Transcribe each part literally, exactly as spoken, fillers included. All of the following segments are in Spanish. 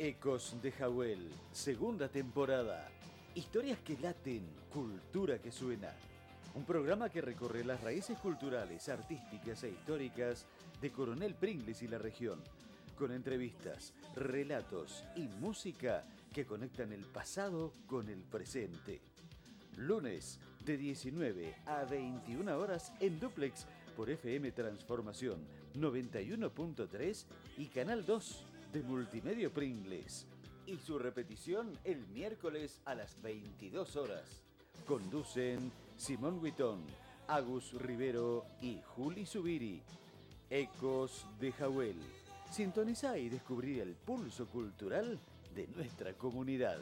Ecos de Jawel, segunda temporada. Historias que laten, cultura que suena. Un programa que recorre las raíces culturales, artísticas e históricas de Coronel Pringles y la región, con entrevistas, relatos y música que conectan el pasado con el presente. Lunes de diecinueve a veintiuna horas en Duplex por F M Transformación noventa y uno punto tres y Canal dos de Multimedio Pringles. Y su repetición el miércoles a las veintidós horas. Conducen Simón Huitón, Agus Rivero y Juli Zubiri. Ecos de Jawel. Sintoniza y descubrí el pulso cultural de nuestra comunidad.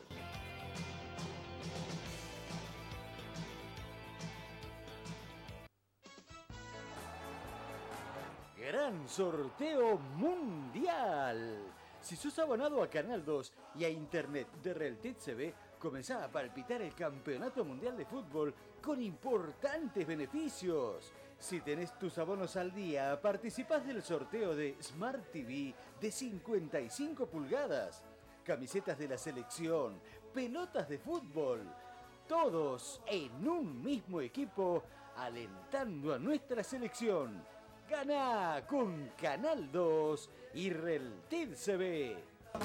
Gran sorteo mundial. Si sos abonado a Canal dos y a Internet de Realtet T V, comenzá a palpitar el Campeonato Mundial de Fútbol con importantes beneficios. Si tenés tus abonos al día, participás del sorteo de Smart T V de cincuenta y cinco pulgadas, camisetas de la selección, pelotas de fútbol, todos en un mismo equipo, alentando a nuestra selección. Ganá con Canal dos y Realtet T V.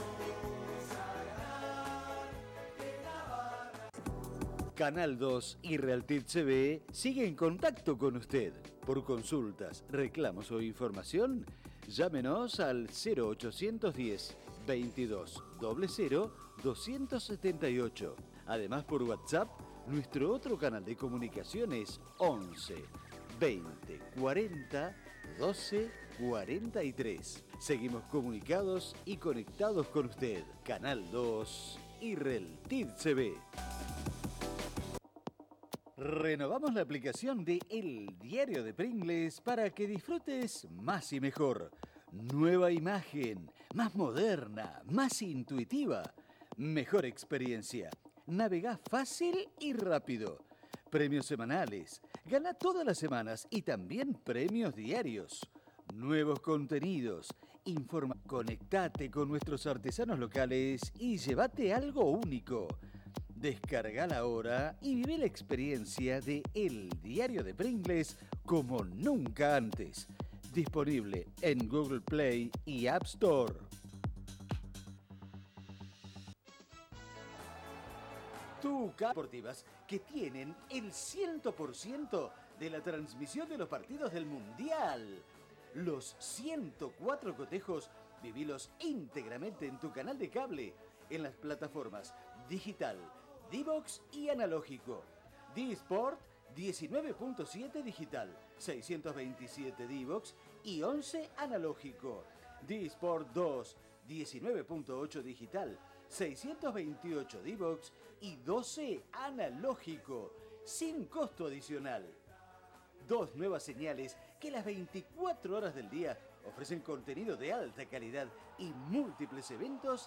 Canal dos y Realtet T V sigue en contacto con usted. Por consultas, reclamos o información, llámenos al cero ochocientos diez, veintidós, cero cero, doscientos setenta y ocho. Además, por WhatsApp, nuestro otro canal de comunicación es once, veinte, cuarenta, doce, cuarenta y tres. Seguimos comunicados y conectados con usted. Canal dos y Realtet T V. Renovamos la aplicación de El Diario de Pringles para que disfrutes más y mejor. Nueva imagen, más moderna, más intuitiva, mejor experiencia. Navegá fácil y rápido. Premios semanales. Gana todas las semanas y también premios diarios. Nuevos contenidos. Informa. Conectate con nuestros artesanos locales y llévate algo único. Descargala ahora y vive la experiencia de El Diario de Pringles como nunca antes. Disponible en Google Play y App Store. Tuca Deportivas, que tienen el cien por ciento de la transmisión de los partidos del Mundial. Los ciento cuatro cotejos, vivilos íntegramente en tu canal de cable, en las plataformas digital, D-Box y analógico. D-Sport diecinueve punto siete digital, seiscientos veintisiete D-Box y once analógico. D-Sport dos, diecinueve punto ocho digital, seiscientos veintiocho D-Box y doce analógico, sin costo adicional. Dos nuevas señales que las veinticuatro horas del día ofrecen contenido de alta calidad y múltiples eventos.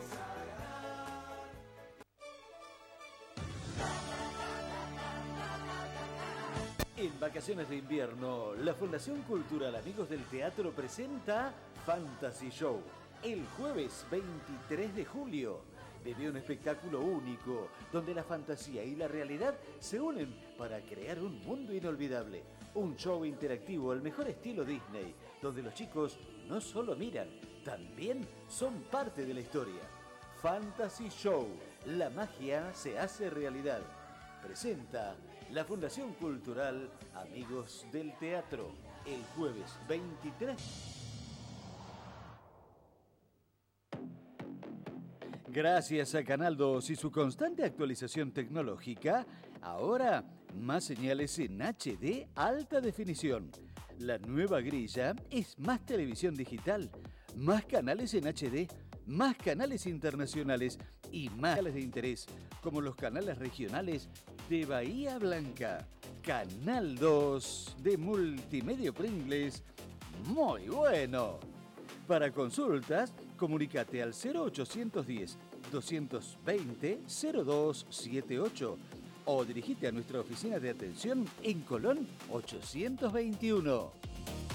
En vacaciones de invierno, la Fundación Cultural Amigos del Teatro presenta Fantasy Show. El jueves veintitrés de julio, vive un espectáculo único donde la fantasía y la realidad se unen para crear un mundo inolvidable. Un show interactivo al mejor estilo Disney, donde los chicos no solo miran, también son parte de la historia. Fantasy Show, la magia se hace realidad. Presenta la Fundación Cultural Amigos del Teatro, el jueves veintitrés. Gracias a Canal dos y su constante actualización tecnológica, ahora más señales en H D alta definición. La nueva grilla es más televisión digital, más canales en H D, más canales internacionales y más canales de interés, como los canales regionales de Bahía Blanca. Canal dos de Multimedio Pringles, muy bueno. Para consultas, comunícate al cero ochocientos diez, doscientos veinte, cero dos setenta y ocho o dirigite a nuestra oficina de atención en Colón ochocientos veintiuno.